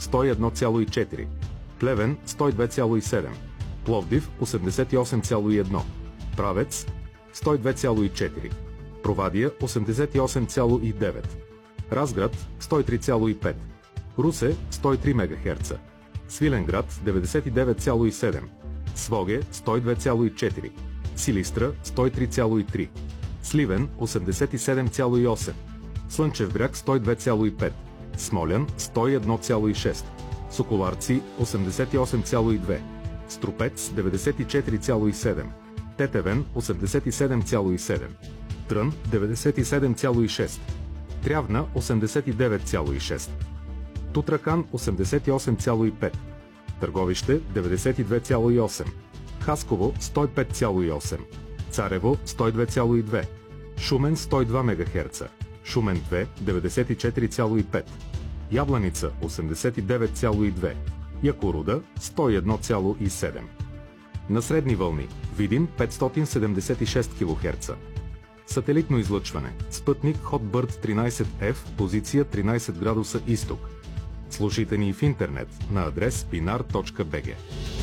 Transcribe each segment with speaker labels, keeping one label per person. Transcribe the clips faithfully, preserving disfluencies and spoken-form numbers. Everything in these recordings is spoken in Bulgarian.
Speaker 1: сто и едно цяло и четири, Плевен сто и две цяло и седем, Пловдив осемдесет и осем цяло и едно, Правец сто и две цяло и четири, Провадия осемдесет и осем цяло и девет, Разград сто и три цяло и пет, Русе сто и три мегахерца, Свиленград деветдесет и девет цяло и седем, Своге сто и две цяло и четири, Силистра сто и три цяло и три, Сливен осемдесет и седем цяло и осем, Слънчев бряг сто и две цяло и пет, Смолян сто и едно цяло и шест, Соколарци осемдесет и осем цяло и две, Струпец деветдесет и четири цяло и седем, Тетевен осемдесет и седем цяло и седем, Трън деветдесет и седем цяло и шест, Трявна осемдесет и девет цяло и шест, Тутракан осемдесет и осем цяло и пет, Търговище деветдесет и две цяло и осем, Хасково сто и пет цяло и осем, Царево сто и две цяло и две, Шумен сто и два мегахерца, Шумен две деветдесет и четири цяло и пет, Ябланица осемдесет и девет цяло и две, Якоруда сто и едно цяло и седем. На средни вълни Видин петстотин седемдесет и шест килохерца. Сателитно излъчване. Спътник Hotbird тринайсет еф, позиция тринайсет градуса изток. Слушайте ни в интернет на адрес пинар точка би джи.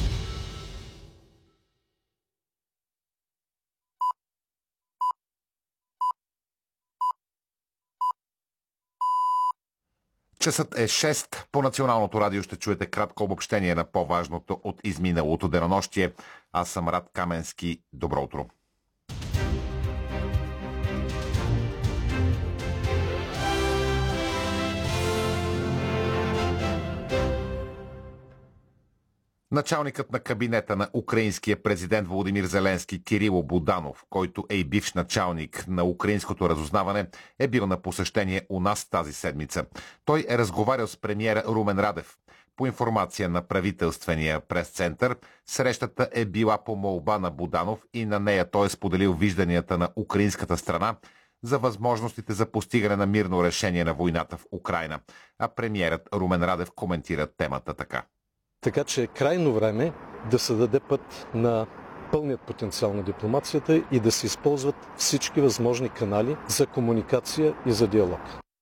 Speaker 2: Часът е шест. По Националното радио ще чуете кратко обобщение на по-важното от изминалото денонощие. Аз съм Рад Каменски. Добро утро. Началникът на кабинета на украинския президент Володимир Зеленски Кирило Буданов, който е и бивш началник на украинското разузнаване, е бил на посещение у нас тази седмица. Той е разговарял с премиера Румен Радев. По информация на правителствения прес-център, срещата е била по молба на Буданов и на нея той е споделил вижданията на украинската страна за възможностите за постигане на мирно решение на войната в Украйна. А премиерът Румен Радев коментира темата така.
Speaker 3: Така че е крайно време да се даде път на пълният потенциал на дипломацията и да се използват всички възможни канали за комуникация и за диалог.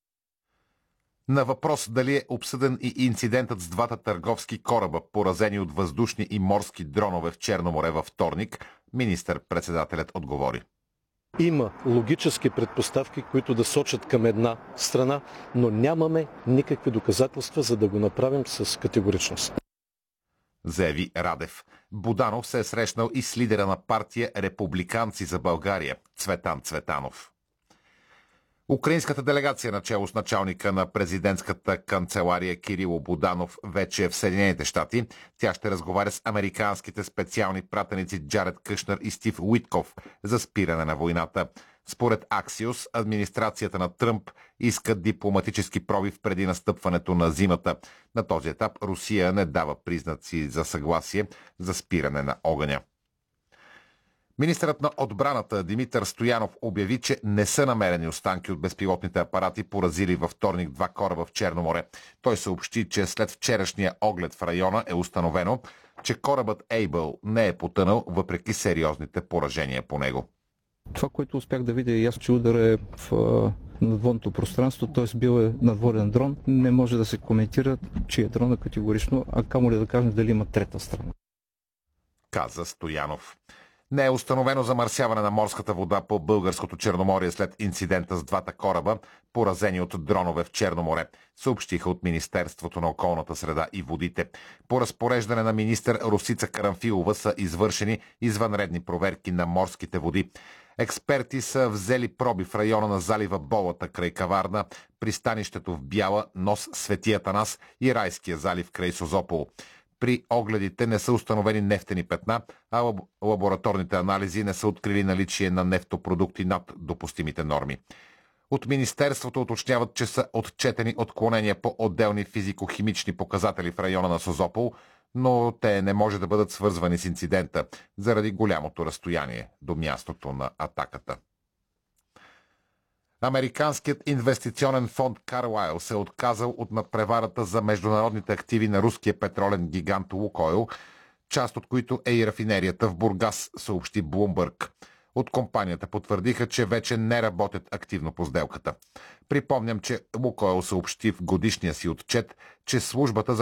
Speaker 2: На въпрос дали е обсъден и инцидентът с двата търговски кораба, поразени от въздушни и морски дронове в Черно море във вторник, министър-председателят отговори.
Speaker 3: Има логически предпоставки, които да сочат към една страна, но нямаме никакви доказателства, за да го направим с категоричност.
Speaker 2: Заяви Радев. Буданов се е срещнал и с лидера на партия Републиканци за България Цветан Цветанов. Украинската делегация начело с началника на президентската канцелария Кирило Буданов вече е в Съединените щати. Тя ще разговаря с американските специални пратеници Джаред Кушнер и Стив Уитков за спиране на войната. Според Аксиос, администрацията на Тръмп иска дипломатически пробив преди настъпването на зимата. На този етап Русия не дава признаци за съгласие за спиране на огъня. Министърът на отбраната Димитър Стоянов обяви, че не са намерени останки от безпилотните апарати, поразили във вторник два кораба в Черно море. Той съобщи, че след вчерашния оглед в района е установено, че корабът Ейбъл не е потънал, въпреки сериозните поражения по него.
Speaker 4: Това, което успях да видя, е ясно, че удар е в надводното пространство, т.е. бил е надводен дрон. Не може да се коментира, че е дрона категорично, а камо ли да кажем дали има трета страна.
Speaker 2: Каза Стоянов. Не е установено замърсяване на морската вода по българското Черноморие след инцидента с двата кораба, поразени от дронове в Черно море, съобщиха от Министерството на околната среда и водите. По разпореждане на министър Росица Карамфилова са извършени извънредни проверки на морските води. Експерти са взели проби в района на залива Болата край Каварна, пристанището в Бяла, нос Свети Атанас и Райския залив край Созопол. При огледите не са установени нефтени петна, а лабораторните анализи не са открили наличие на нефтопродукти над допустимите норми. От Министерството уточняват, че са отчетени отклонения по отделни физико-химични показатели в района на Созопол, но те не може да бъдат свързвани с инцидента заради голямото разстояние до мястото на атаката. Американският инвестиционен фонд Carlyle се е отказал от надпреварата за международните активи на руския петролен гигант Лукойл, част от които е и рафинерията в Бургас, съобщи Bloomberg. От компанията потвърдиха, че вече не работят активно по сделката. Припомням, че Лукойл съобщи в годишния си отчет, че службата за